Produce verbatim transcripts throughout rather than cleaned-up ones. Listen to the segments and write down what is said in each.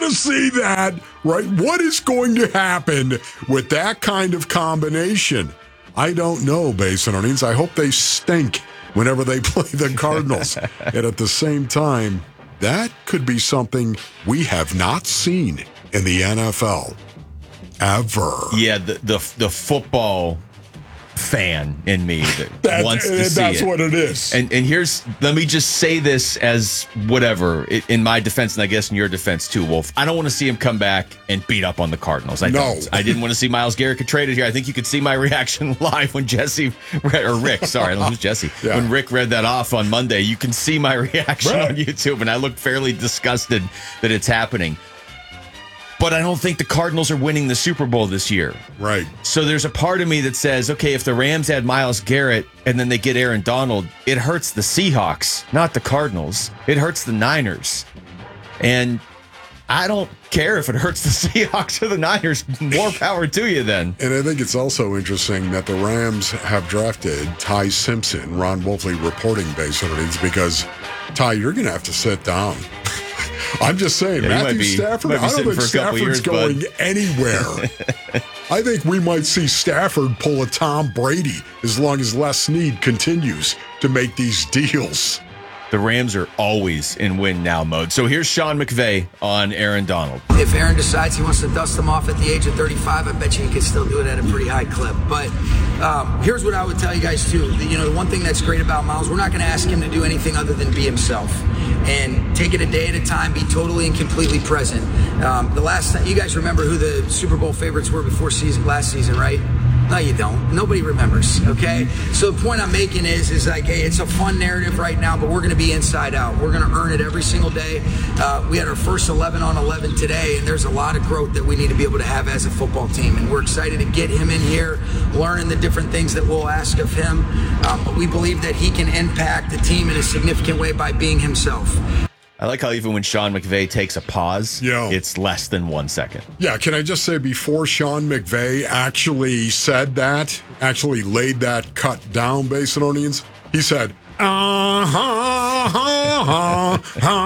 to see that, right? What is going to happen with that kind of combination? I don't know, Basin Earnings. I hope they stink whenever they play the Cardinals. And at the same time, that could be something we have not seen in the N F L ever. Yeah, the the, the football fan in me that, that wants to see that's it. what it is. And and here's, let me just say this as whatever, in my defense, and I guess in your defense too, Wolf. I don't want to see him come back and beat up on the Cardinals. I no. don't. I didn't want to see Myles Garrett get traded here. I think you could see my reaction live when Jesse, or Rick, sorry, I don't know who's Jesse. Yeah. When Rick read that off on Monday, you can see my reaction right. on YouTube, and I look fairly disgusted that it's happening. But I don't think the Cardinals are winning the Super Bowl this year. Right. So there's a part of me that says, okay, if the Rams add Myles Garrett and then they get Aaron Donald, it hurts the Seahawks, not the Cardinals. It hurts the Niners. And I don't care if it hurts the Seahawks or the Niners. More power to you then. And I think it's also interesting that the Rams have drafted Ty Simpson, Ron Wolfley reporting base underneath, because, Ty, you're going to have to sit down. I'm just saying, yeah, Matthew be, Stafford, I don't think Stafford's years, going bud. anywhere. I think we might see Stafford pull a Tom Brady as long as Les Snead continues to make these deals. The Rams are always in win-now mode. So here's Sean McVay on Aaron Donald. If Aaron decides he wants to dust him off at the age of thirty-five, I bet you he could still do it at a pretty high clip. But um, here's what I would tell you guys, too. You know, the one thing that's great about Myles, we're not going to ask him to do anything other than be himself. And take it a day at a time, be totally and completely present. Um, the last time, you guys remember who the Super Bowl favorites were before season, last season, right? No, you don't. Nobody remembers, okay? So the point I'm making is, is like, hey, it's a fun narrative right now, but we're going to be inside out. We're going to earn it every single day. Uh, we had our first eleven on eleven today, and there's a lot of growth that we need to be able to have as a football team. And we're excited to get him in here, learning the different things that we'll ask of him. Um, but we believe that he can impact the team in a significant way by being himself. I like how even when Sean McVay takes a pause, Yo. it's less than one second. Yeah, can I just say, before Sean McVay actually said that, actually laid that cut down, Basin Onions, he said, uh-huh, uh-huh,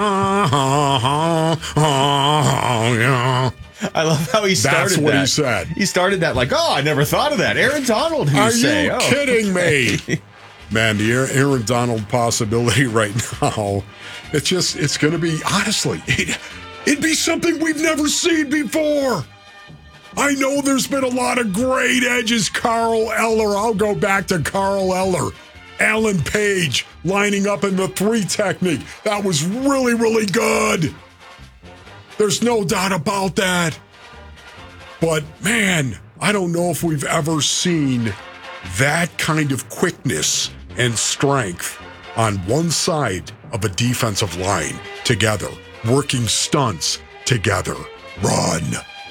uh-huh, uh-huh, yeah. I love how he started that. That's what that. he said. He started that like, oh, I never thought of that. Aaron Donald, who you Are say? you oh. kidding me? Man, the Aaron Donald possibility right now, it's just, it's going to be, honestly, it, it'd be something we've never seen before. I know there's been a lot of great edges. Carl Eller, I'll go back to Carl Eller. Alan Page lining up in the three technique. That was really, really good. There's no doubt about that. But, man, I don't know if we've ever seen that kind of quickness and strength on one side of a defensive line together, working stunts together. Run.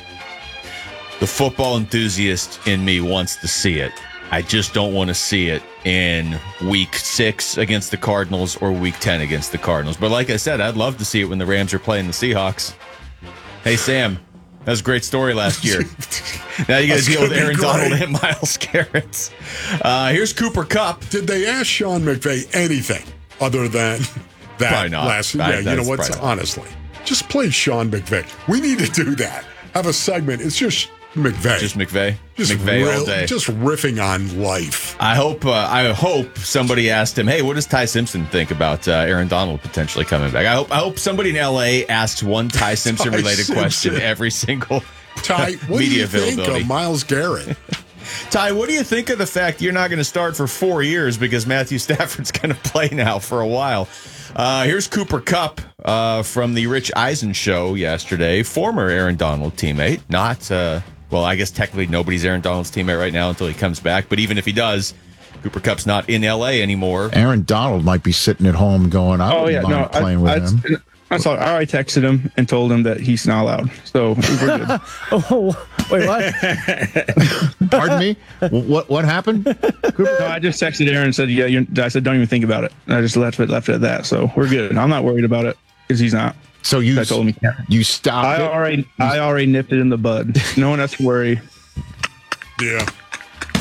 The football enthusiast in me wants to see it. I just don't want to see it in week six against the Cardinals or week ten against the Cardinals. But like I said, I'd love to see it when the Rams are playing the Seahawks. Hey, Sam, that was a great story last year. Now you got to deal with Aaron Donald and Myles Garrett. Uh, here's Cooper Kupp. Did they ask Sean McVay anything other than that Probably not. last year? I, Yeah, you know what? Honestly, just play Sean McVay. We need to do that. Have a segment. It's just McVay. Just McVay. Just McVay real, all day. Just riffing on life. I hope. Uh, I hope somebody asked him, "Hey, what does Ty Simpson think about uh, Aaron Donald potentially coming back?" I hope. I hope somebody in L A asks one Ty Simpson related Simpson. question every single Ty. What media do you think availability. of Myles Garrett? Ty, what do you think of the fact you're not going to start for four years because Matthew Stafford's going to play now for a while? Uh, here's Cooper Kupp uh, from the Rich Eisen show yesterday, former Aaron Donald teammate. Not, uh, well, I guess technically nobody's Aaron Donald's teammate right now until he comes back. But even if he does, Cooper Kupp's not in L A anymore. Aaron Donald might be sitting at home going, I oh, wouldn't yeah, mind no, playing I, with I, him. I saw. I already texted him and told him that he's not allowed. So we're good. oh, wait, what? Pardon me? What what happened? No, I just texted Aaron and said, "Yeah." You're, I said, "Don't even think about it." And I just left it left it at that. So we're good. I'm not worried about it because he's not. So you I told him he you stopped. I it? already I already nipped it in the bud. No one has to worry. Yeah.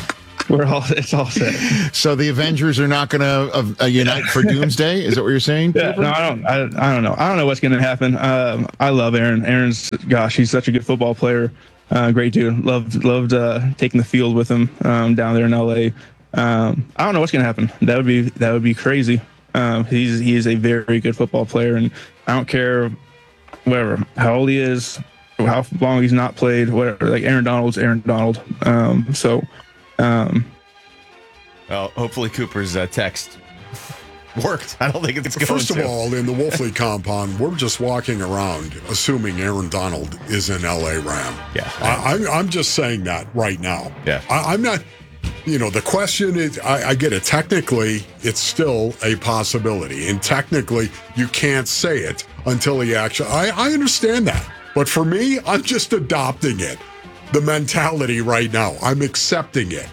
We're all it's all set. So the Avengers are not going to uh, unite for Doomsday? Is that what you're saying? Yeah, no, I don't. I, I don't know. I don't know what's going to happen. Um, I love Aaron. Aaron's, gosh, he's such a good football player. Uh, great dude. Loved loved uh, taking the field with him um, down there in L A. Um, I don't know what's going to happen. That would be that would be crazy. Um, he's he is a very good football player, and I don't care whatever how old he is, how long he's not played, whatever. Like Aaron Donald's Aaron Donald. Um, so. Um, well, hopefully Cooper's uh, text worked. I don't think it's going First of to. all, in the Wolfley compound, we're just walking around assuming Aaron Donald is an L A Ram. Yeah. I, I'm, I'm just saying that right now. Yeah. I, I'm not, you know, the question is, I, I get it. Technically, it's still a possibility. And technically, you can't say it until he actually, I, I understand that. But for me, I'm just adopting it. The mentality right now. I'm accepting it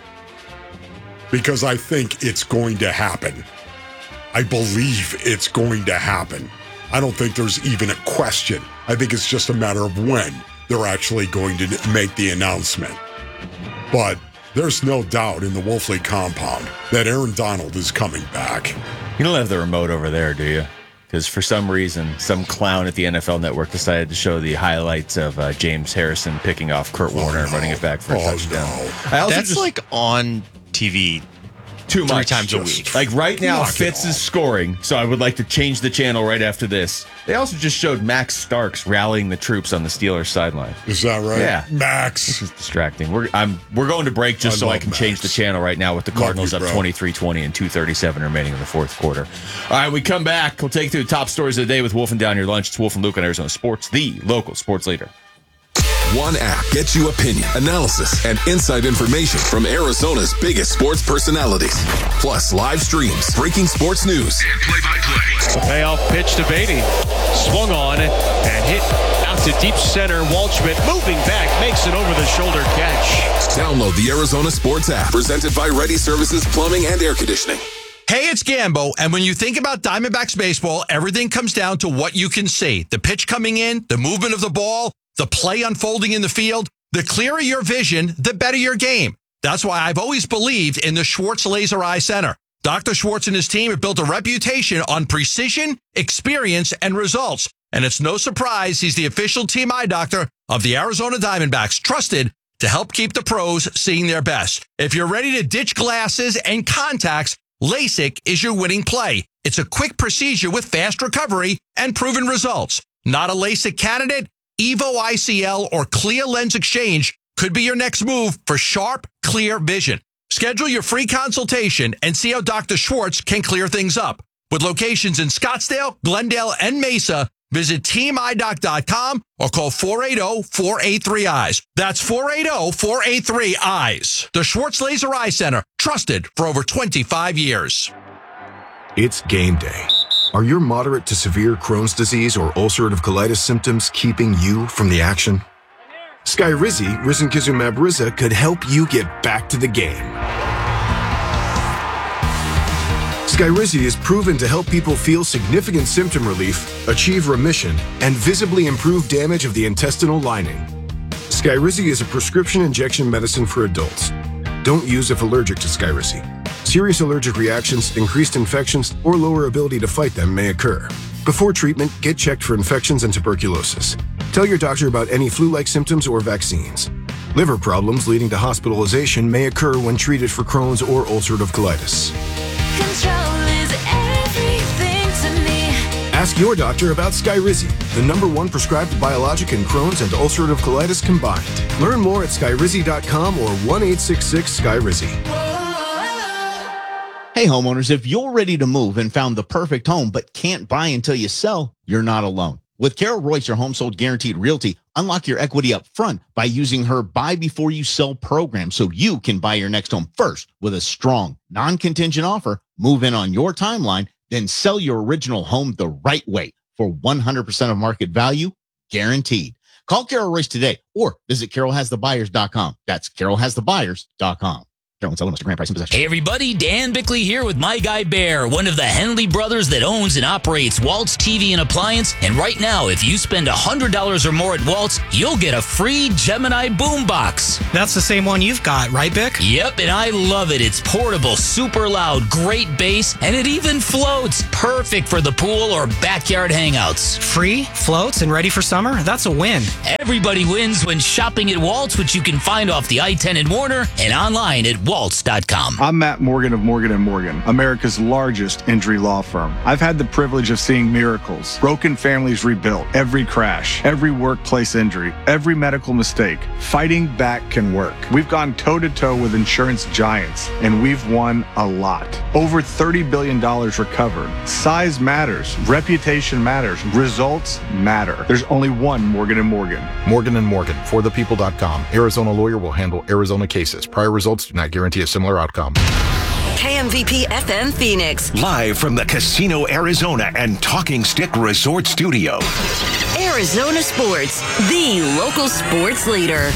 because I think it's going to happen. I believe it's going to happen. I don't think there's even a question. I think it's just a matter of when they're actually going to make the announcement. But there's no doubt in the Wolfley compound that Aaron Donald is coming back. You don't have the remote over there, do you? Because for some reason, some clown at the N F L Network decided to show the highlights of uh, James Harrison picking off Kurt Warner oh, and running it back for a oh, touchdown. No. I also That's just, like on T V too three much. times a Just- week. Like right now, Knock it Fitz off. is scoring, so I would like to change the channel right after this. They also just showed Max Starks rallying the troops on the Steelers sideline. Is that right? Yeah. Max. This is distracting. We're I'm we're going to break just I so I love can Max. change the channel right now with the Love Cardinals you, up bro. twenty-three twenty and two thirty-seven remaining in the fourth quarter. All right, we come back. We'll take you through the top stories of the day with Wolf and Down Your Lunch. It's Wolf and Luke on Arizona Sports, the local sports leader. One app gets you opinion, analysis, and inside information from Arizona's biggest sports personalities. Plus live streams, breaking sports news, and play-by-play. Payoff pitch to Beatty. Swung on and hit out to deep center. Waldschmidt moving back, makes an over-the-shoulder catch. Download the Arizona Sports app, presented by Ready Services Plumbing and Air Conditioning. Hey, it's Gambo, and when you think about Diamondbacks baseball, everything comes down to what you can see. The pitch coming in, the movement of the ball, the play unfolding in the field. The clearer your vision, the better your game. That's why I've always believed in the Schwartz Laser Eye Center. Doctor Schwartz and his team have built a reputation on precision, experience, and results. And it's no surprise he's the official team eye doctor of the Arizona Diamondbacks, trusted to help keep the pros seeing their best. If you're ready to ditch glasses and contacts, LASIK is your winning play. It's a quick procedure with fast recovery and proven results. Not a LASIK candidate? Evo I C L or Clear Lens Exchange could be your next move for sharp, clear vision. Schedule your free consultation and see how Doctor Schwartz can clear things up. With locations in Scottsdale, Glendale, and Mesa, visit team eye doc dot com or call four eight zero, four eight three, eyes. That's four eight zero, four eight three, eyes. The Schwartz Laser Eye Center, trusted for over twenty-five years. It's game day. Are your moderate to severe Crohn's disease or ulcerative colitis symptoms keeping you from the action? Skyrizi, risankizumab Riza, could help you get back to the game. Skyrizi is proven to help people feel significant symptom relief, achieve remission, and visibly improve damage of the intestinal lining. Skyrizi is a prescription injection medicine for adults. Don't use if allergic to Skyrizi. Serious allergic reactions, increased infections, or lower ability to fight them may occur. Before treatment, get checked for infections and tuberculosis. Tell your doctor about any flu-like symptoms or vaccines. Liver problems leading to hospitalization may occur when treated for Crohn's or ulcerative colitis. Control is everything to me. Ask your doctor about Skyrizi, the number one prescribed biologic in Crohn's and ulcerative colitis combined. Learn more at skyrizi dot com or one eight six six Skyrizi. Hey, homeowners, if you're ready to move and found the perfect home but can't buy until you sell, you're not alone. With Carol Royce, your home sold guaranteed realty, unlock your equity up front by using her buy before you sell program so you can buy your next home first with a strong, non-contingent offer, move in on your timeline, then sell your original home the right way for one hundred percent of market value, guaranteed. Call Carol Royce today or visit carol has the buyers dot com. That's carol has the buyers dot com. Carolyn Sullivan, Mister Grand Price and Possession. Hey everybody, Dan Bickley here with My Guy Bear, one of the Henley brothers that owns and operates Waltz T V and Appliance. And right now, if you spend one hundred dollars or more at Waltz, you'll get a free Gemini boombox. That's the same one you've got, right, Bic? Yep, and I love it. It's portable, super loud, great bass, and it even floats. Perfect for the pool or backyard hangouts. Free, floats, and ready for summer? That's a win. Everybody wins when shopping at Waltz, which you can find off the I ten in Warner and online at waltz dot com. I'm Matt Morgan of Morgan and Morgan, America's largest injury law firm. I've had the privilege of seeing miracles, broken families rebuilt, every crash, every workplace injury, every medical mistake. Fighting back can work. We've gone toe-to-toe with insurance giants, and we've won a lot. Over thirty billion dollars recovered. Size matters. Reputation matters. Results matter. There's only one Morgan and Morgan. Morgan and Morgan, for the people dot com. Arizona lawyer will handle Arizona cases. Prior results do not guarantee a similar outcome. K M V P F M Phoenix. Live from the Casino Arizona and Talking Stick Resort Studio. Arizona Sports, the local sports leader.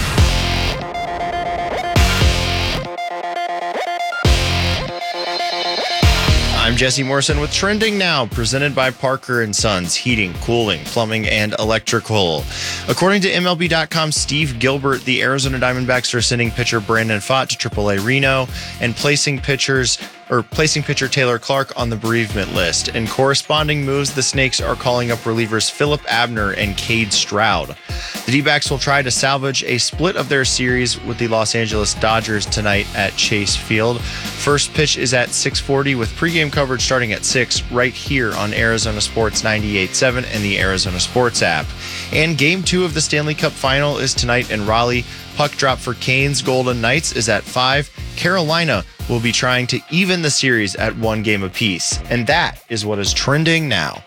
I'm Jesse Morrison with Trending Now, presented by Parker and Sons Heating, Cooling, Plumbing, and Electrical. According to M L B dot com's Steve Gilbert, the Arizona Diamondbacks are sending pitcher Brandon Pfaadt to triple A Reno and placing pitchers or placing pitcher Taylor Clark on the bereavement list. In corresponding moves, the Snakes are calling up relievers Philip Abner and Cade Stroud. The D-backs will try to salvage a split of their series with the Los Angeles Dodgers tonight at Chase Field. First pitch is at six forty with pregame coverage starting at six right here on Arizona Sports ninety-eight point seven and the Arizona Sports app. And game two of the Stanley Cup Final is tonight in Raleigh. Puck drop for Canes Golden Knights is at five. Carolina will be trying to even the series at one game apiece. And that is what is trending now.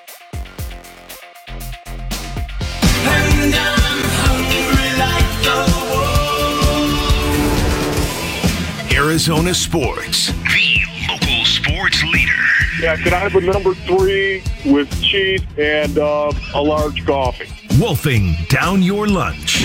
Arizona Sports, the local sports leader. Yeah, could I have a number three with cheese and uh, a large coffee? Wolfing down your lunch.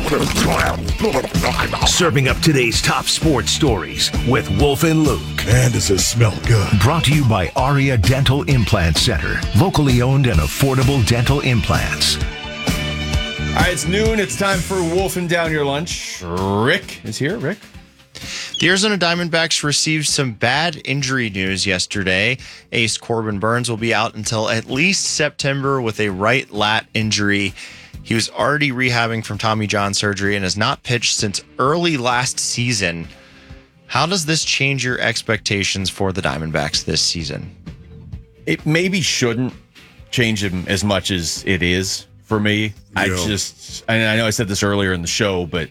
Serving up today's top sports stories with Wolf and Luke. Man, does it smell good. Brought to you by Aria Dental Implant Center. Locally owned and affordable dental implants. All right, it's noon. It's time for Wolfing Down Your Lunch. Rick is here. Rick? The Arizona Diamondbacks received some bad injury news yesterday. Ace Corbin Burns will be out until at least September with a right lat injury. He was already rehabbing from Tommy John surgery and has not pitched since early last season. How does this change your expectations for the Diamondbacks this season? It maybe shouldn't change them as much as it is for me. Yeah. I just, and I know I said this earlier in the show, but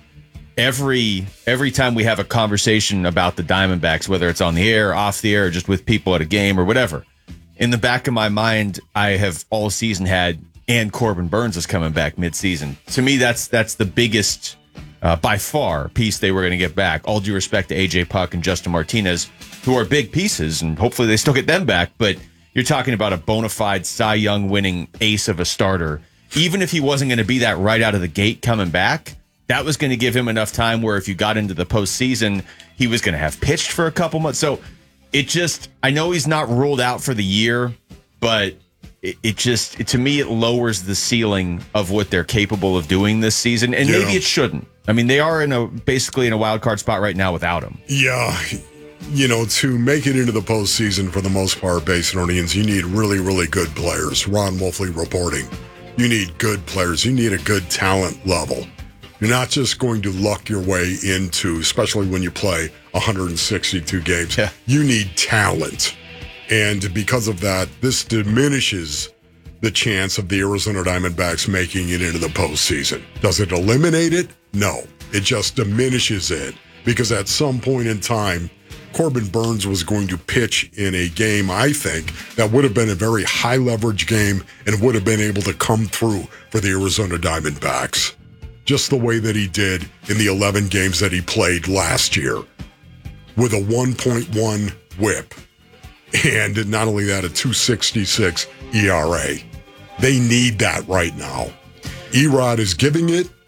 Every every time we have a conversation about the Diamondbacks, whether it's on the air, off the air, or just with people at a game or whatever, in the back of my mind, I have all season had, and Corbin Burns is coming back midseason. To me, that's that's the biggest, uh, by far, piece they were going to get back. All due respect to A J Puck and Justin Martinez, who are big pieces, and hopefully they still get them back. But you're talking about a bona fide Cy Young winning ace of a starter. Even if he wasn't going to be that right out of the gate coming back, that was going to give him enough time where if you got into the postseason, he was going to have pitched for a couple months. So it just, I know he's not ruled out for the year, but it, it just, it, to me, it lowers the ceiling of what they're capable of doing this season. And yeah. maybe it shouldn't. I mean, they are in a basically in a wild card spot right now without him. Yeah. You know, to make it into the postseason for the most part, Basinonians, you need really, really good players. Ron Wolfley reporting. You need good players. You need a good talent level. You're not just going to luck your way into, especially when you play one hundred sixty-two games. Yeah. You need talent. And because of that, this diminishes the chance of the Arizona Diamondbacks making it into the postseason. Does it eliminate it? No. It just diminishes it. Because at some point in time, Corbin Burns was going to pitch in a game, I think, that would have been a very high-leverage game and would have been able to come through for the Arizona Diamondbacks. Just the way that he did in the eleven games that he played last year with a one point one whip. And not only that, a two sixty-six E R A. They need that right now. Erod is giving it,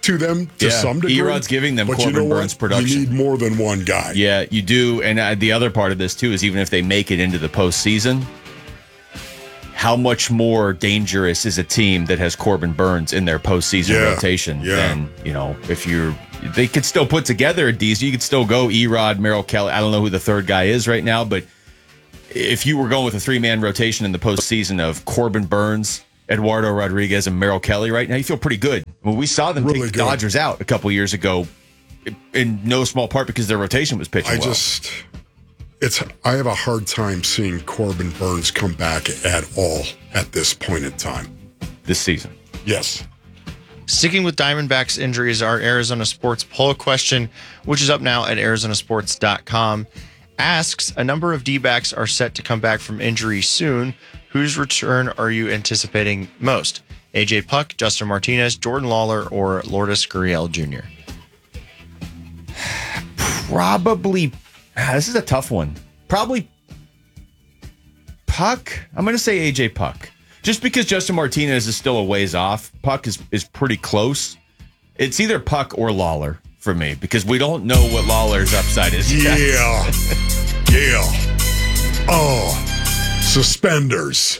to them to Yeah, some degree. Erod's giving them but Corbin you know Burns what? production. You need more than one guy. Yeah, you do. And uh, the other part of this, too, is even if they make it into the postseason, how much more dangerous is a team that has Corbin Burns in their postseason Yeah, rotation yeah. than, you know, if you're, they could still put together a D C. You could still go Erod, Merrill Kelly. I don't know who the third guy is right now, but if you were going with a three-man rotation in the postseason of Corbin Burns, Eduardo Rodriguez, and Merrill Kelly right now, you feel pretty good. Well, we saw them Really take the good. Dodgers out a couple years ago in no small part because their rotation was pitching I well. just, it's. I have a hard time seeing Corbin Burns come back at all at this point in time. This season. Yes. Sticking with Diamondbacks injuries, our Arizona Sports poll question, which is up now at arizona sports dot com, asks, a number of D-backs are set to come back from injury soon. Whose return are you anticipating most? A J Puck, Justin Martinez, Jordan Lawler, or Lourdes Gurriel Junior? Probably. This is a tough one. Probably Puck. I'm going to say A J Puck. Just because Justin Martinez is still a ways off, Puck is, is pretty close. It's either Puck or Lawler for me because we don't know what Lawler's upside is yet. Yeah. Yeah. Oh, suspenders.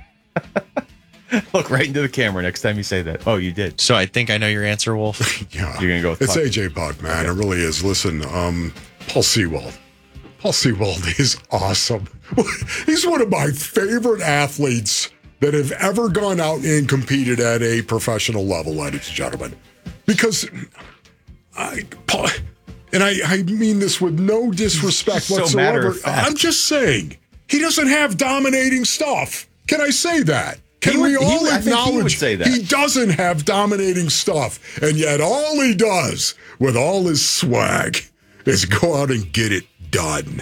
Look right into the camera next time you say that. Oh, you did. So I think I know your answer, Wolf. Yeah. You're going to go with It's Puck. A J Puck, man. It really is. Listen, um, Paul Sewald. Paul Sewald is awesome. He's one of my favorite athletes that have ever gone out and competed at a professional level, ladies and gentlemen. Because I, Paul, and I, I mean this with no disrespect So whatsoever. matter of fact. I'm just saying, he doesn't have dominating stuff. Can I say that? Can He would- we he all would- I think he would acknowledge say that. he doesn't have dominating stuff, and yet all he does with all his swag is go out and get it done.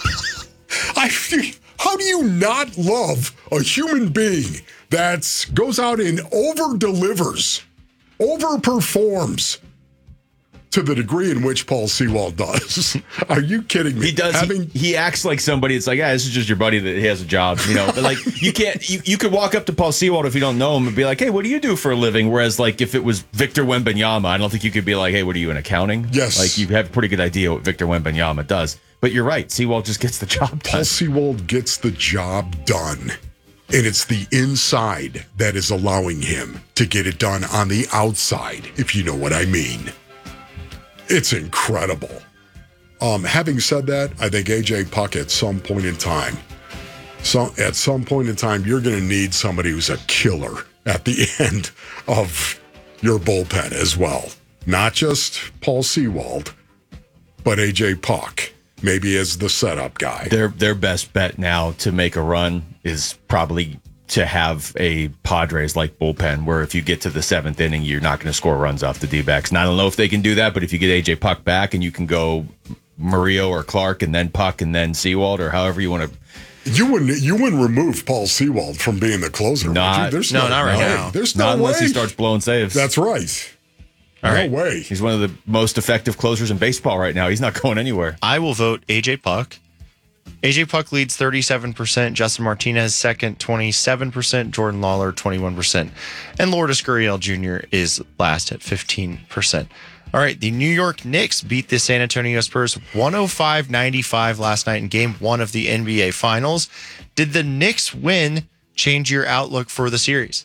I how do you not love a human being that goes out and over delivers, over performs to the degree in which Paul Sewald does? Are you kidding me? He does. Having, he, he acts like somebody. It's like, yeah, this is just your buddy that he has a job, you know. But like, you can't. You, you could walk up to Paul Sewald if you don't know him and be like, hey, what do you do for a living? Whereas, like, if it was Victor Wembanyama, I don't think you could be like, hey, what are you in accounting? Yes. Like, you have a pretty good idea what Victor Wembanyama does. But you're right. Sewald just gets the job done. Paul Sewald gets the job done. And it's the inside that is allowing him to get it done on the outside, if you know what I mean. It's incredible. Um, having said that, I think A J Puck at some point in time, so at some point in time, you're going to need somebody who's a killer at the end of your bullpen as well. Not just Paul Sewald, but A J Puck, maybe as the setup guy. Their their best bet now to make a run is probably to have a Padres like bullpen where if you get to the seventh inning, you're not going to score runs off the D-backs. And I don't know if they can do that, but if you get A J Puck back and you can go Murillo or Clark and then Puck and then Sewald or however you want to. You wouldn't you wouldn't remove Paul Sewald from being the closer, would you? Not, There's no, no, not right way. now. There's no not unless way. he starts blowing saves. That's right. All no right. way. He's one of the most effective closers in baseball right now. He's not going anywhere. I will vote A J Puck. A J Puck leads thirty-seven percent. Justin Martinez second, twenty-seven percent. Jordan Lawler, twenty-one percent. And Lourdes Gurriel Junior is last at fifteen percent. All right, the New York Knicks beat the San Antonio Spurs one oh five ninety-five last night in game one of the N B A Finals. Did the Knicks win change your outlook for the series?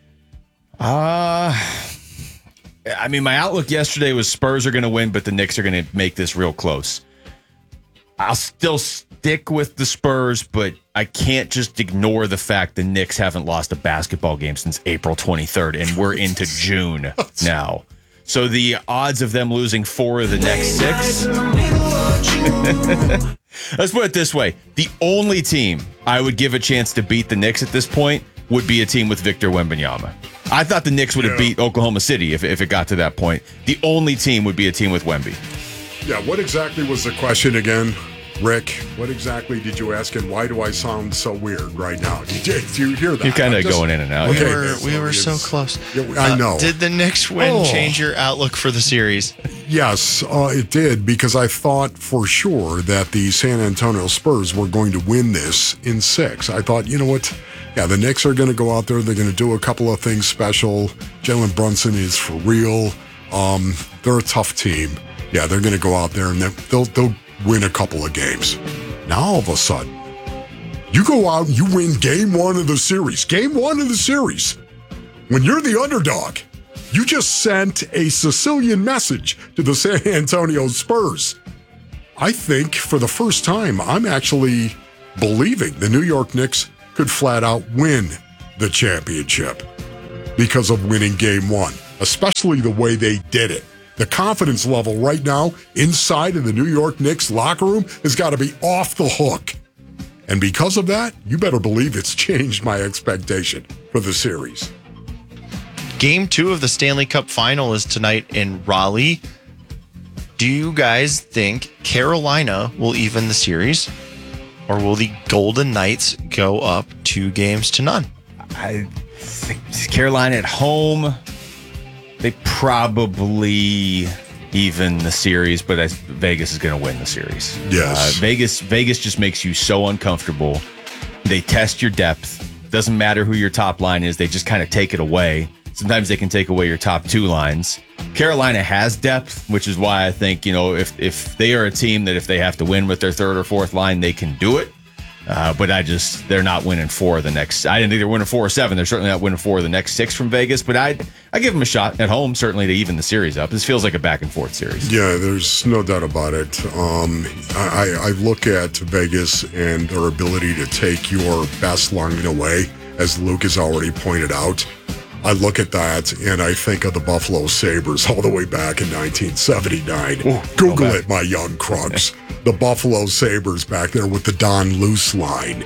Uh, I mean, my outlook yesterday was Spurs are going to win, but the Knicks are going to make this real close. I'll still stick with the Spurs, but I can't just ignore the fact the Knicks haven't lost a basketball game since April twenty-third, and we're into June now. So the odds of them losing four of the next six. Let's put it this way. The only team I would give a chance to beat the Knicks at this point would be a team with Victor Wembanyama. I thought the Knicks would have Yeah. beat Oklahoma City if, if it got to that point. The only team would be a team with Wemby. Yeah, what exactly was the question again, Rick? What exactly did you ask, and why do I sound so weird right now? Did you, did you hear that? You're kind I'm of just- going in and out. We Okay, were that's we were obvious. so close. Yeah, I know. Uh, did the Knicks win Oh. change your outlook for the series? Yes, uh, it did, because I thought for sure that the San Antonio Spurs were going to win this in six. I thought, you know what? Yeah, the Knicks are going to go out there. They're going to do a couple of things special. Jalen Brunson is for real. Um, they're a tough team. Yeah, they're going to go out there and they'll they'll win a couple of games. Now all of a sudden, you go out and you win game one of the series. Game one of the series. When you're the underdog, you just sent a Sicilian message to the San Antonio Spurs. I think for the first time, I'm actually believing the New York Knicks could flat out win the championship because of winning game one, especially the way they did it. The confidence level right now inside of the New York Knicks locker room has got to be off the hook. And because of that, you better believe it's changed my expectation for the series. Game two of the Stanley Cup Final is tonight in Raleigh. Do you guys think Carolina will even the series? Or will the Golden Knights go up two games to none? I think Carolina at home, they probably even the series, but I, Vegas is going to win the series. Yes. Uh, Vegas, Vegas just makes you so uncomfortable. They test your depth. Doesn't matter who your top line is. They just kind of take it away. Sometimes they can take away your top two lines. Carolina has depth, which is why I think, you know, if if they are a team that if they have to win with their third or fourth line, they can do it. Uh, but I just, they're not winning four of the next. I didn't think they're winning four or seven. They're certainly not winning four of the next six from Vegas. But I I give them a shot at home, certainly to even the series up. This feels like a back and forth series. Yeah, there's no doubt about it. Um, I, I look at Vegas and their ability to take your best line away, as Luke has already pointed out. I look at that and I think of the Buffalo Sabres all the way back in nineteen seventy-nine. Ooh, Google it, my young crunks. The Buffalo Sabres back there with the Don Luce line.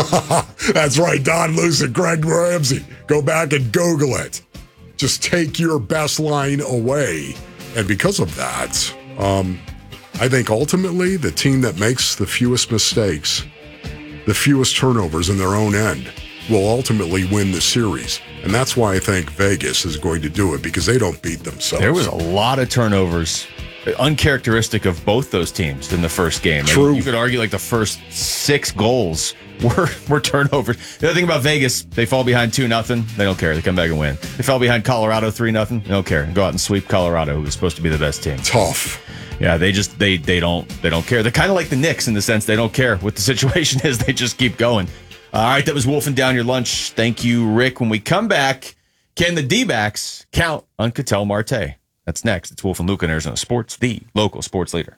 That's right, Don Luce and Greg Ramsey. Go back and Google it. Just take your best line away. And because of that, um, I think ultimately the team that makes the fewest mistakes, the fewest turnovers in their own end, will ultimately win the series. And that's why I think Vegas is going to do it, because they don't beat themselves. There was a lot of turnovers, uncharacteristic of both those teams in the first game. True. And you could argue like the first six goals were, were turnovers. The other thing about Vegas, they fall behind two nothing. They don't care. They come back and win. They fell behind Colorado three nothing. They don't care. Go out and sweep Colorado, who was supposed to be the best team. Tough. Yeah, they just they they don't they don't care. They're kind of like the Knicks in the sense they don't care what the situation is. They just keep going. All right, that was wolfing down your lunch. Thank you, Rick. When we come back, can the D-backs count on Ketel Marte? That's next. It's Wolf and Luke in Arizona Sports, the local sports leader.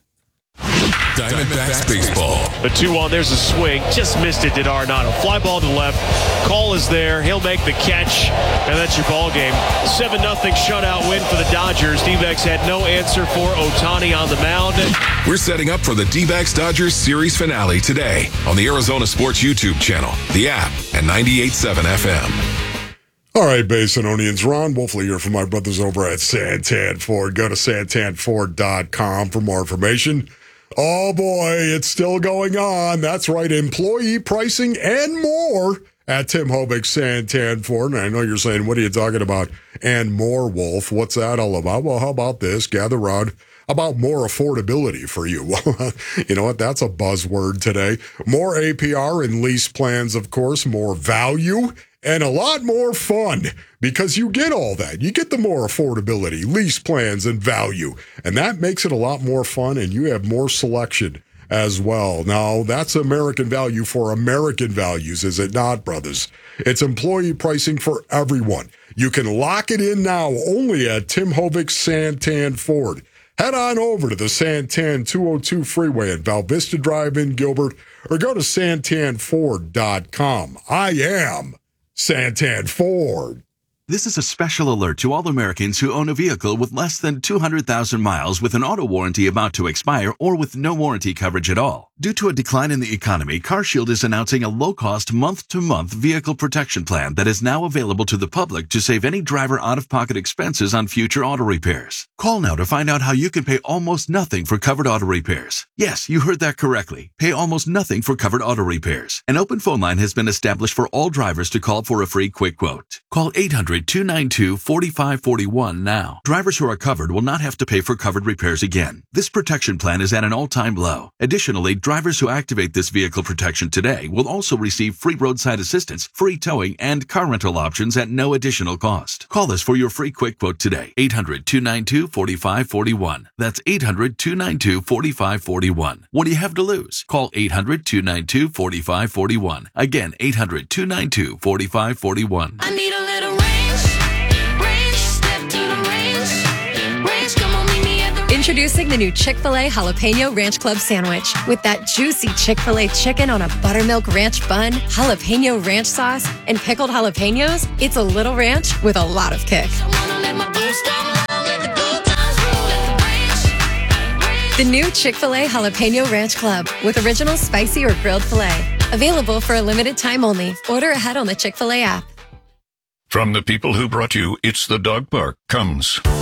Diamondbacks baseball. The two on, there's a swing. Just missed it, did Arenado. Fly ball to the left. Call is there. He'll make the catch, and that's your ball game. seven nothing shutout win for the Dodgers. D-backs had no answer for Ohtani on the mound. We're setting up for the D-backs Dodgers series finale today on the Arizona Sports YouTube channel, the app, and ninety-eight point seven F M. All right, Basinonians, Ron Wolfley here from my brothers over at Santan Ford. Go to santan ford dot com for more information. Oh boy, it's still going on. That's right, employee pricing and more at Tim Hobick Santan Ford. And I know you're saying, what are you talking about? And more, Wolf. What's that all about? Well, how about this? Gather around. About more affordability for you. Well, you know what? That's a buzzword today. More A P R and lease plans, of course, more value, and a lot more fun, because you get all that. You get the more affordability, lease plans, and value. And that makes it a lot more fun, and you have more selection as well. Now, that's American value for American values, is it not, brothers? It's employee pricing for everyone. You can lock it in now only at Tim Hovick Santan Ford. Head on over to the Santan two oh two freeway at Val Vista Drive in Gilbert, or go to santan ford dot com. I am Santan Ford. This is a special alert to all Americans who own a vehicle with less than two hundred thousand miles with an auto warranty about to expire or with no warranty coverage at all. Due to a decline in the economy, CarShield is announcing a low-cost month-to-month vehicle protection plan that is now available to the public to save any driver out-of-pocket expenses on future auto repairs. Call now to find out how you can pay almost nothing for covered auto repairs. Yes, you heard that correctly. Pay almost nothing for covered auto repairs. An open phone line has been established for all drivers to call for a free quick quote. Call eight hundred, two nine two, four five four one now. Drivers who are covered will not have to pay for covered repairs again. This protection plan is at an all-time low. Additionally, Drivers who activate this vehicle protection today will also receive free roadside assistance, free towing, and car rental options at no additional cost. Call us for your free quick quote today. eight hundred, two nine two, four five four one. That's eight hundred, two nine two, four five four one. What do you have to lose? Call eight hundred, two nine two, four five four one. Again, eight hundred, two nine two, four five four one. I need a little range, range, step to the range, range, come on, meet me at the range. Introducing the new Chick-fil-A Jalapeno Ranch Club Sandwich. With that juicy Chick-fil-A chicken on a buttermilk ranch bun, jalapeno ranch sauce, and pickled jalapenos, it's a little ranch with a lot of kick. The new Chick-fil-A Jalapeno Ranch Club with original spicy or grilled filet. Available for a limited time only. Order ahead on the Chick-fil-A app. From the people who brought you It's the Dog Park comes